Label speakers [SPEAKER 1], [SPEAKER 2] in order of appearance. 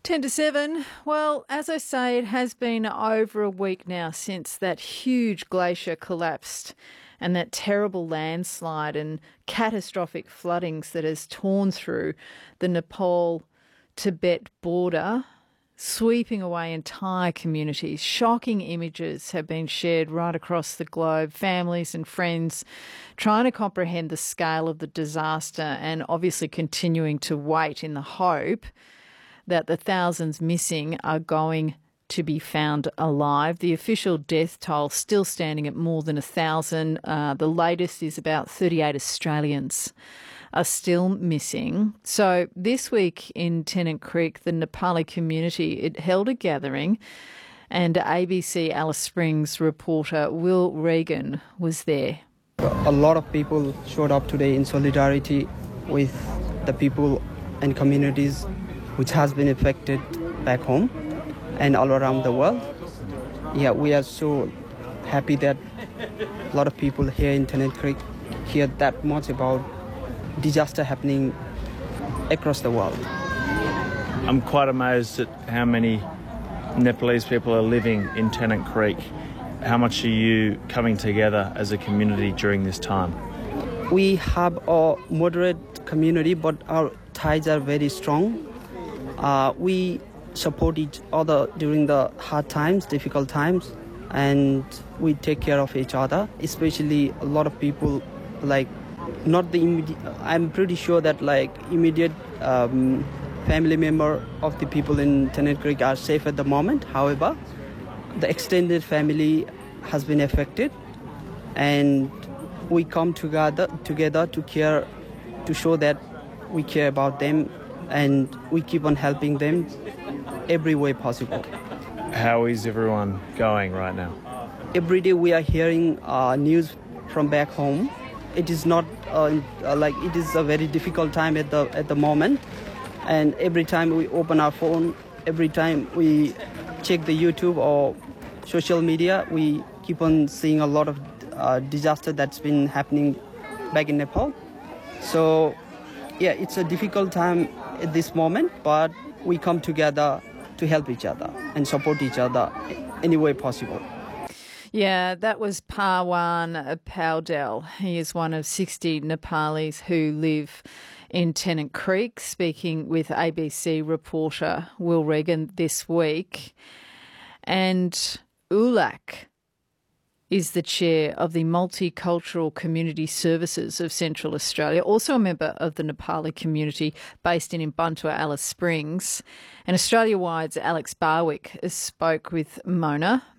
[SPEAKER 1] 10 to 7. Well, as I say, it has been over a week now since that huge glacier collapsed and that terrible landslide and catastrophic floodings that has torn through the Nepal-Tibet border, sweeping away entire communities. Shocking images have been shared right across the globe. Families and friends trying to comprehend the scale of the disaster and obviously continuing to wait in the hope that the thousands missing are going to be found alive. The official death toll still standing at more than 1,000. The latest is about 38 Australians are still missing. So this week in Tennant Creek, the Nepali community, it held a gathering, and ABC Alice Springs reporter Will Regan was there.
[SPEAKER 2] A lot of people showed up today in solidarity with the people and communities which has been affected back home and all around the world. Yeah, we are so happy that a lot of people here in Tennant Creek hear that much about disaster happening across the world.
[SPEAKER 3] I'm quite amazed at how many Nepalese people are living in Tennant Creek. How much are you coming together as a community during this time?
[SPEAKER 2] We have a moderate community, but our ties are very strong. We support each other during the hard times, difficult times, and we take care of each other, especially a lot of people, like, not the immediate, I'm pretty sure that immediate family member of the people in Tennant Creek are safe at the moment. However, the extended family has been affected, and we come together to care, to show that we care about them, and we keep on helping them every way possible.
[SPEAKER 3] How is everyone going right now?
[SPEAKER 2] Every day we are hearing news from back home. It is not it is a very difficult time at the moment, and every time we open our phone, every time we check the YouTube or social media, we keep on seeing a lot of disaster that's been happening back in Nepal. So yeah, it's a difficult time at this moment, but we come together to help each other and support each other any way possible.
[SPEAKER 1] Yeah, that was Parwan Powdell. He is one of 60 Nepalis who live in Tennant Creek, speaking with ABC reporter Will Regan this week. And Ulak is the chair of the Multicultural Community Services of Central Australia, also a member of the Nepali community based in Buntua, Alice Springs. And Australia-wide's Alex Barwick spoke with Mona